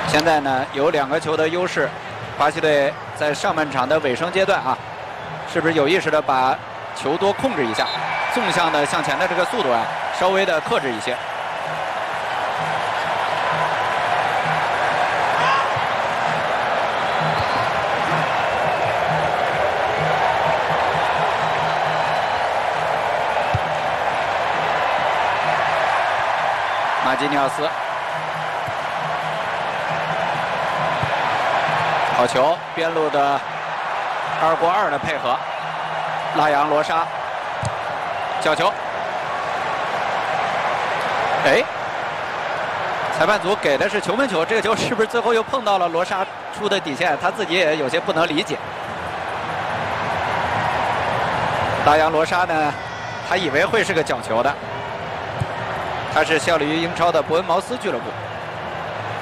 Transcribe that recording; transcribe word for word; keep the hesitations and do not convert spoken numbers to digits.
现在呢有两个球的优势，巴西队在上半场的尾声阶段啊，是不是有意识的把球多控制一下，纵向的向前的这个速度啊，稍微的克制一些。马基尼奥斯，好球，边路的二过二的配合，拉扬罗莎，角球，哎，裁判组给的是球门球，这个球是不是最后又碰到了罗莎出的底线？他自己也有些不能理解。拉扬罗莎呢，他以为会是个角球的。他是效力于英超的伯恩茅斯俱乐部。